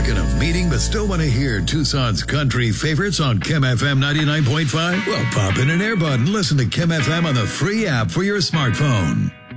Stuck in a meeting but still want to hear Tucson's country favorites on Kim FM 99.5? Well, pop in an earbud and listen to Kim FM on the free app for your smartphone.